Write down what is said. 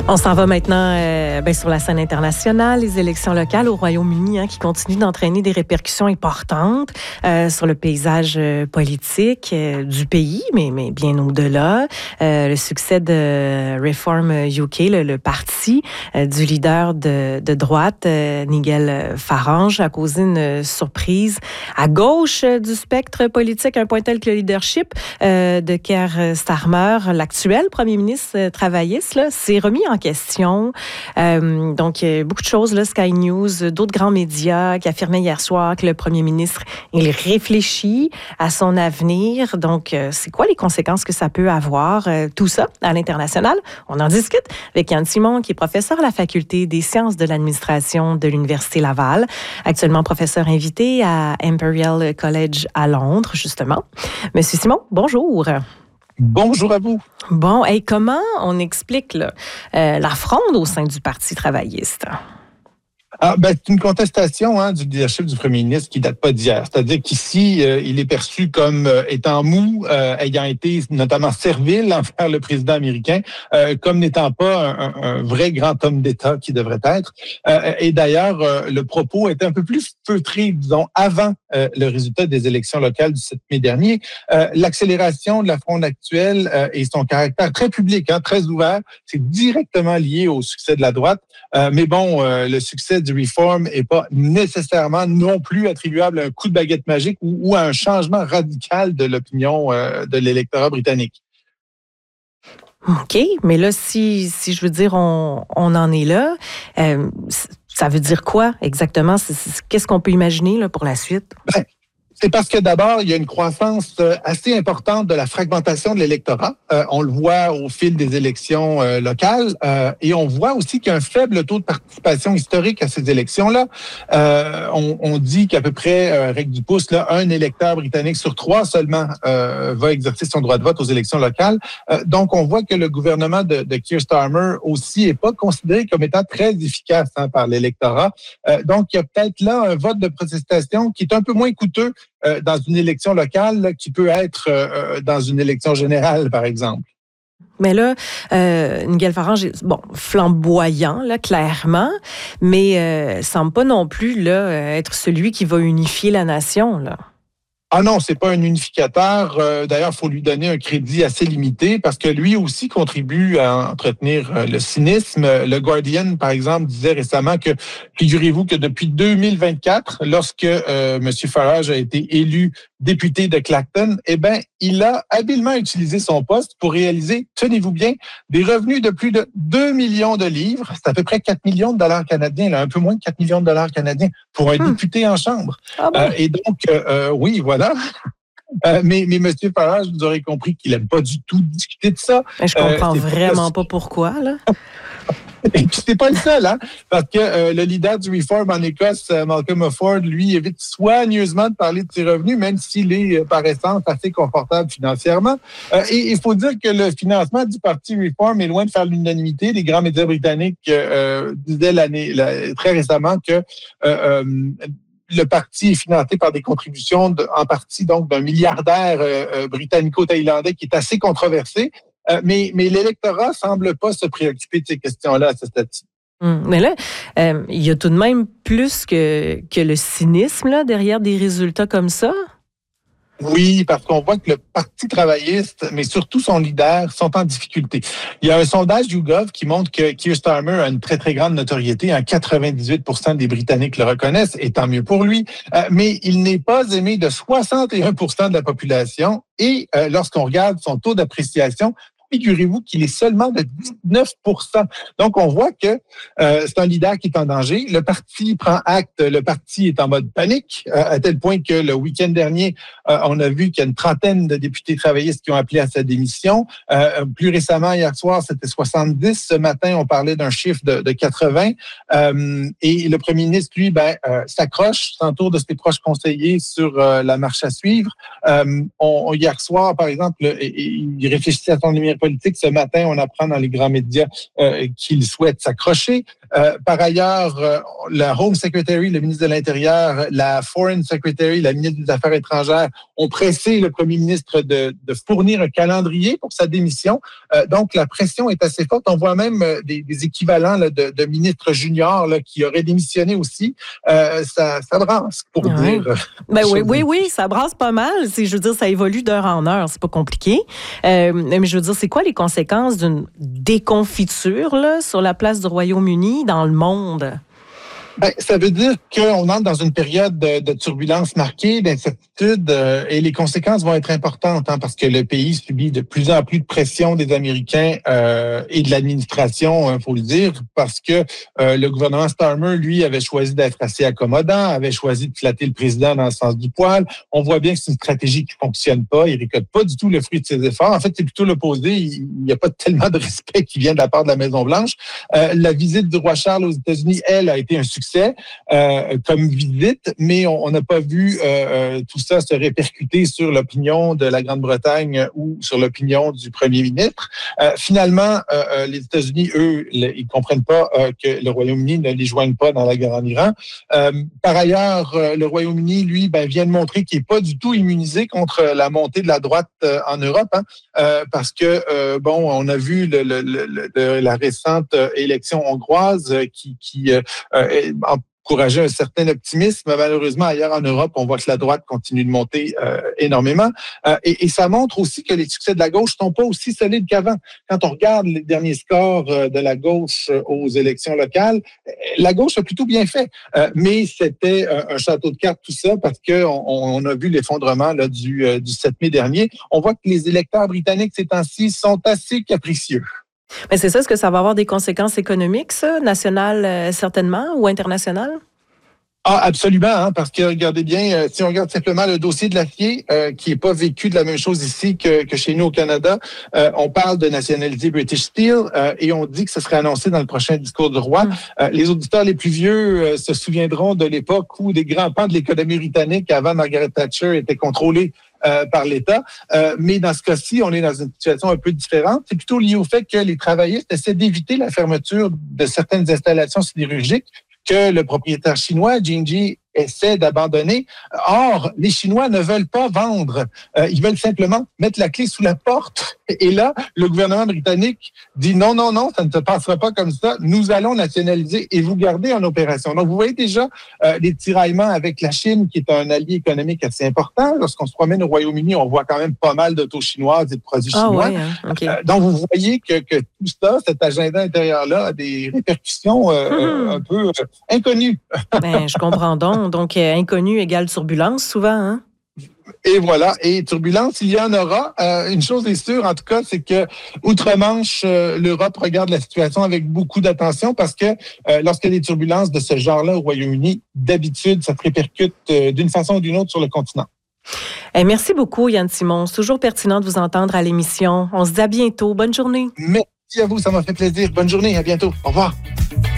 On s'en va maintenant sur la scène internationale, les élections locales au Royaume-Uni qui continuent d'entraîner des répercussions importantes sur le paysage politique du pays, mais bien au-delà. Le succès de Reform UK, le parti du leader de droite, Nigel Farage, a causé une surprise à gauche du spectre politique, un point tel que le leadership de Keir Starmer, l'actuel premier ministre travailliste, s'est remis en question. Donc, beaucoup de choses, là, Sky News, d'autres grands médias qui affirmaient hier soir que le premier ministre, il réfléchit à son avenir. Donc, c'est quoi les conséquences que ça peut avoir? Tout ça, à l'international, on en discute avec Yann Simon, qui est professeur à la Faculté des sciences de l'administration de l'Université Laval, actuellement professeur invité à Imperial College à Londres, justement. Monsieur Simon, bonjour. Bonjour à vous. Bon, et comment on explique la fronde au sein du Parti travailliste? C'est une contestation du leadership du premier ministre qui date pas d'hier. C'est-à-dire qu'ici, il est perçu comme étant mou, ayant été notamment servile envers le président américain, comme n'étant pas un vrai grand homme d'État qui devrait être. Et d'ailleurs, le propos était un peu plus feutré, disons, avant le résultat des élections locales du 7 mai dernier. L'accélération de la fronde actuelle et son caractère très public, très ouvert, c'est directement lié au succès de la droite. Mais bon, le succès du Reform n'est pas nécessairement non plus attribuable à un coup de baguette magique ou à un changement radical de l'opinion de l'électorat britannique. OK, mais là, si je veux dire, on en est là, ça veut dire quoi exactement? Qu'est-ce qu'on peut imaginer là, pour la suite? C'est parce que d'abord, il y a une croissance assez importante de la fragmentation de l'électorat. On le voit au fil des élections locales et on voit aussi qu'il y a un faible taux de participation historique à ces élections-là. On dit qu'à peu près, règle du pouce, un électeur britannique sur 3 seulement va exercer son droit de vote aux élections locales. Donc, on voit que le gouvernement de Keir Starmer aussi n'est pas considéré comme étant très efficace par l'électorat. Donc, il y a peut-être là un vote de protestation qui est un peu moins coûteux dans une élection locale qui peut être dans une élection générale, par exemple. Mais là, Nigel Farage est flamboyant, là, clairement, mais semble pas non plus là, être celui qui va unifier la nation, là. Ah non, c'est pas un unificateur. D'ailleurs, il faut lui donner un crédit assez limité parce que lui aussi contribue à entretenir le cynisme. Le Guardian, par exemple, disait récemment que, figurez-vous que depuis 2024, lorsque M. Farage a été élu député de Clacton, il a habilement utilisé son poste pour réaliser, tenez-vous bien, des revenus de plus de 2 millions de livres. C'est à peu près 4 millions de dollars canadiens, là, un peu moins de 4 millions de dollars canadiens pour un député en chambre. Ah bon? Et donc, oui, voilà. Mais M. Farage, vous aurez compris qu'il n'aime pas du tout discuter de ça. Je comprends vraiment pas pourquoi, là. Et puis, c'est pas le seul, parce que le leader du Reform en Écosse, Malcolm Offord, lui, évite soigneusement de parler de ses revenus, même s'il est, par essence, assez confortable financièrement. Et il faut dire que le financement du parti Reform est loin de faire l'unanimité. Les grands médias britanniques disaient très récemment que le parti est financé par des contributions en partie donc d'un milliardaire britannico-thaïlandais qui est assez controversé. Mais l'électorat semble pas se préoccuper de ces questions-là à ce stade-ci. Mais là, il y a tout de même plus que le cynisme là, derrière des résultats comme ça. Oui, parce qu'on voit que le Parti travailliste, mais surtout son leader, sont en difficulté. Il y a un sondage YouGov qui montre que Keir Starmer a une très, très grande notoriété. 98% des Britanniques le reconnaissent, et tant mieux pour lui. Mais il n'est pas aimé de 61% de la population. Et lorsqu'on regarde son taux d'appréciation, figurez-vous qu'il est seulement de 19%. Donc, on voit que c'est un leader qui est en danger. Le parti prend acte, le parti est en mode panique, à tel point que le week-end dernier, on a vu qu'il y a une trentaine de députés travaillistes qui ont appelé à sa démission. Plus récemment, hier soir, c'était 70. Ce matin, on parlait d'un chiffre de 80. Et le premier ministre, lui, s'accroche, s'entoure de ses proches conseillers sur la marche à suivre. Hier soir, par exemple, il réfléchissait à son numéro politique. Ce matin, on apprend dans les grands médias qu'il souhaite s'accrocher. Par ailleurs, la Home Secretary, le ministre de l'Intérieur, la Foreign Secretary, la ministre des Affaires étrangères, ont pressé le premier ministre de fournir un calendrier pour sa démission. Donc, la pression est assez forte. On voit même des équivalents là, de ministres juniors là, qui auraient démissionné aussi. Ça brasse, pour dire. Oui, ça brasse pas mal. Je veux dire, ça évolue d'heure en heure. C'est pas compliqué. Mais je veux dire, c'est quoi les conséquences d'une déconfiture là, sur la place du Royaume-Uni dans le monde? Ça veut dire qu'on entre dans une période de turbulence marquée, d'incertitude, et les conséquences vont être importantes parce que le pays subit de plus en plus de pression des Américains et de l'administration, faut le dire, parce que le gouvernement Starmer, lui, avait choisi d'être assez accommodant, avait choisi de flatter le président dans le sens du poil. On voit bien que c'est une stratégie qui fonctionne pas. Il récolte pas du tout le fruit de ses efforts. En fait, c'est plutôt l'opposé. Il n'y a pas tellement de respect qui vient de la part de la Maison-Blanche. La visite du roi Charles aux États-Unis, elle, a été un succès comme visite, mais on n'a pas vu tout ça se répercuter sur l'opinion de la Grande-Bretagne ou sur l'opinion du premier ministre. Finalement, les États-Unis, eux, ils comprennent pas que le Royaume-Uni ne les joigne pas dans la guerre en Iran. Par ailleurs, le Royaume-Uni, lui, vient de montrer qu'il n'est pas du tout immunisé contre la montée de la droite en Europe, parce que, on a vu la récente élection hongroise qui encourageait un certain optimisme. Malheureusement, ailleurs en Europe, on voit que la droite continue de monter énormément. Et ça montre aussi que les succès de la gauche ne sont pas aussi solides qu'avant. Quand on regarde les derniers scores de la gauche aux élections locales, la gauche a plutôt bien fait. Mais c'était un château de cartes, tout ça, parce qu'on a vu l'effondrement là, du 7 mai dernier. On voit que les électeurs britanniques ces temps-ci sont assez capricieux. Mais c'est ça, est-ce que ça va avoir des conséquences économiques, ça, nationales certainement, ou internationales? Absolument, parce que regardez bien, si on regarde simplement le dossier de l'acier, qui n'est pas vécu de la même chose ici que chez nous au Canada, on parle de nationalité British Steel et on dit que ce serait annoncé dans le prochain discours du roi. Les auditeurs les plus vieux se souviendront de l'époque où des grands pans de l'économie britannique avant Margaret Thatcher étaient contrôlés par l'État. Mais dans ce cas-ci, on est dans une situation un peu différente. C'est plutôt lié au fait que les travaillistes essaient d'éviter la fermeture de certaines installations sidérurgiques que le propriétaire chinois, Jinji, essaie d'abandonner. Or, les Chinois ne veulent pas vendre. Ils veulent simplement mettre la clé sous la porte. Et là, le gouvernement britannique dit non, ça ne se passera pas comme ça. Nous allons nationaliser et vous garder en opération. Donc, vous voyez déjà les tiraillements avec la Chine, qui est un allié économique assez important. Lorsqu'on se promène au Royaume-Uni, on voit quand même pas mal d'autos chinoises et de produits chinois. Okay. Donc, vous voyez que tout ça, cet agenda intérieur-là, a des répercussions un peu inconnues. Je comprends donc. Donc, inconnu égale turbulence, souvent, hein? Et voilà. Et turbulence, il y en aura. Une chose est sûre, en tout cas, c'est que outre-Manche, l'Europe regarde la situation avec beaucoup d'attention parce que lorsqu'il y a des turbulences de ce genre-là au Royaume-Uni, d'habitude, ça se répercute d'une façon ou d'une autre sur le continent. Merci beaucoup, Yann Simon. C'est toujours pertinent de vous entendre à l'émission. On se dit à bientôt. Bonne journée. Merci à vous, ça m'a fait plaisir. Bonne journée, à bientôt. Au revoir.